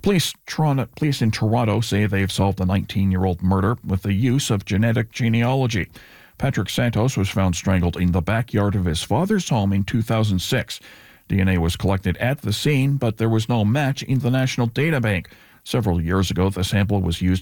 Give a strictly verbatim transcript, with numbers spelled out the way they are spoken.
Police, Toronto, police in Toronto say they've solved the nineteen-year-old murder with the use of genetic genealogy. Patrick Santos was found strangled in the backyard of his father's home in two thousand six. D N A was collected at the scene, but there was no match in the National Data Bank. Several years ago, the sample was used